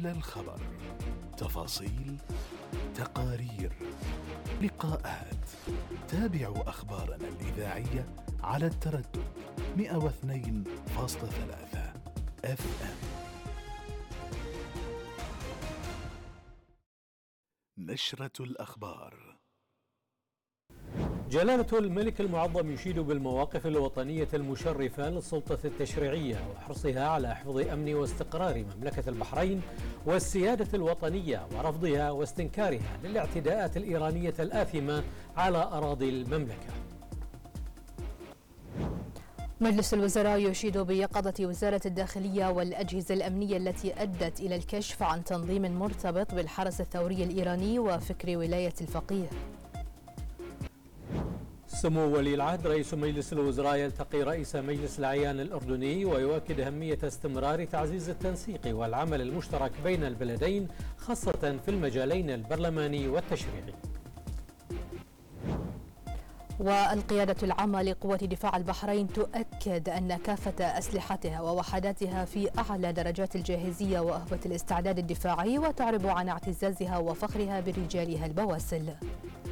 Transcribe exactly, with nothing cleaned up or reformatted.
حول الخبر، تفاصيل، تقارير، لقاءات. تابعوا أخبارنا الإذاعية على التردد مئة واثنين فاصلة ثلاثة اف ام. نشرة الأخبار. جلالة الملك المعظم يشيد بالمواقف الوطنية المشرفة للسلطة التشريعية وحرصها على حفظ أمن واستقرار مملكة البحرين والسيادة الوطنية ورفضها واستنكارها للاعتداءات الإيرانية الآثمة على أراضي المملكة. مجلس الوزراء يشيد بيقظة وزارة الداخلية والأجهزة الأمنية التي أدت إلى الكشف عن تنظيم مرتبط بالحرس الثوري الإيراني وفكر ولاية الفقيه. سمو ولي العهد رئيس مجلس الوزراء يلتقي رئيس مجلس الأعيان الأردني ويؤكد أهمية استمرار تعزيز التنسيق والعمل المشترك بين البلدين خاصة في المجالين البرلماني والتشريعي. والقيادة العامة لقوة دفاع البحرين تؤكد أن كافة أسلحتها ووحداتها في أعلى درجات الجاهزية وأهبة الاستعداد الدفاعي، وتعرب عن اعتزازها وفخرها برجالها البواسل.